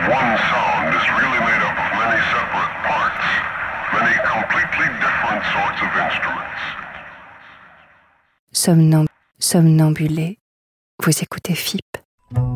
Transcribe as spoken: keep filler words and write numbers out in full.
one sound is really made up of many separate parts, many completely different sorts of instruments. Somnam- somnambulé, vous écoutez F I P.